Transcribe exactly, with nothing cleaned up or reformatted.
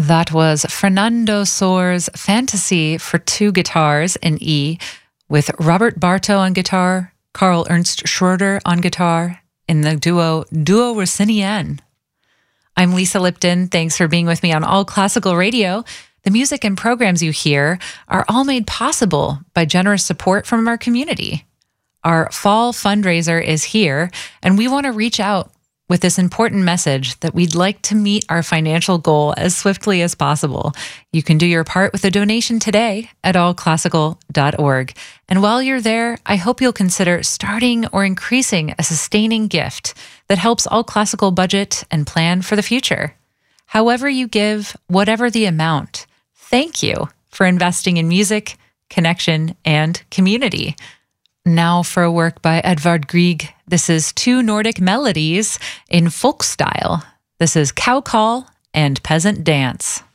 That was Fernando Sohr's Fantasy for two guitars in E, with Robert Bartow on guitar, Carl Ernst Schroeder on guitar, in the duo Duo Rossinienne. I'm Lisa Lipton. Thanks for being with me on All Classical Radio. The music and programs you hear are all made possible by generous support from our community. Our fall fundraiser is here, and we want to reach out with this important message that we'd like to meet our financial goal as swiftly as possible. You can do your part with a donation today at all classical dot org. And while you're there, I hope you'll consider starting or increasing a sustaining gift that helps All Classical budget and plan for the future. However you give, whatever the amount, thank you for investing in music, connection, and community. Now for a work by Edvard Grieg. This is two Nordic melodies in folk style. This is Cow Call and Peasant Dance.